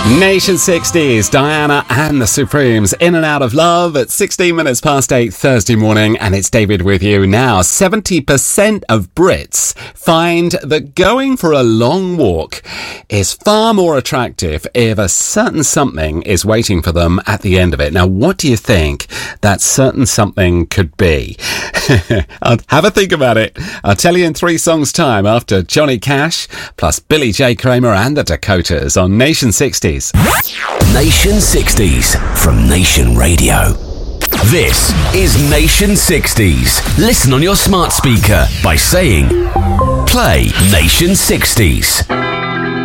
Nation 60s, Diana and the Supremes, In and Out of Love at 16 minutes past 8 Thursday morning, and it's David with you now. 70% of Brits find that going for a long walk is far more attractive if a certain something is waiting for them at the end of it. Now, what do you think that certain something could be? Have a think about it. I'll tell you in 3 songs' time after Johnny Cash, plus Billy J. Kramer and the Dakotas on Nation 60s. Nation 60s from Nation Radio. This is Nation 60s. Listen on your smart speaker by saying, play Nation 60s.